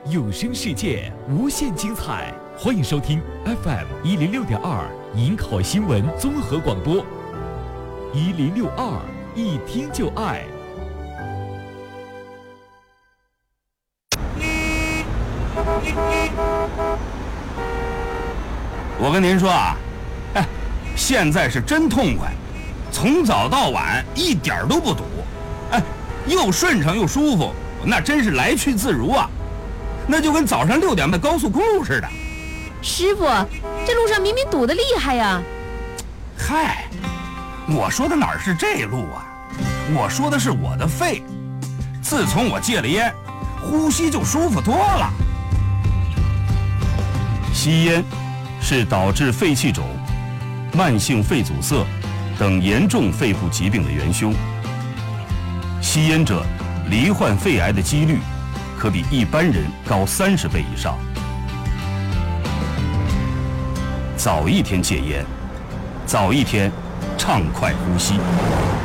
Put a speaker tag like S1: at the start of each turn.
S1: 有声世界无限精彩，欢迎收听 FM 106.2营口新闻综合广播，1062一听就爱。
S2: 我跟您说啊，现在是真痛快，从早到晚一点都不堵，又顺畅又舒服，那真是来去自如啊，那就跟早上6点的高速公路似的。
S3: 师傅，这路上明明堵得厉害呀！
S2: 嗨，我说的哪是这路啊，我说的是我的肺，自从我戒了烟，呼吸就舒服多了。
S4: 吸烟是导致肺气肿、慢性肺阻塞等严重肺部疾病的元凶。吸烟者罹患肺癌的几率可比一般人高30倍以上。早一天戒烟，早一天畅快呼吸。